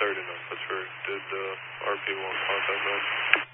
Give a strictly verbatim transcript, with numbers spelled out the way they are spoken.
thirty, no, that's where did uh, our people want contact us.